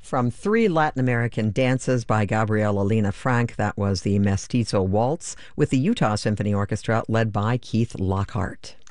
From three Latin American dances by Gabriela Lena Frank, that was the Mestizo Waltz with the Utah Symphony Orchestra led by Keith Lockhart.